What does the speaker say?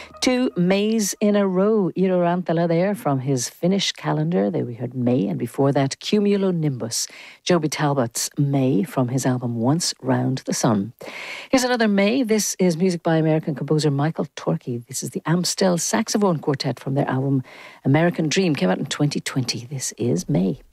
Two Mays in a row. Iro Ranthala there from his Finnish calendar. There we heard May, and before that, Cumulonimbus. Joby Talbot's May from his album Once Round the Sun. Here's another May. This is music by American composer Michael Torke. This is the Amstel Saxophone Quartet from their album American Dream. Came out in 2020. This is May.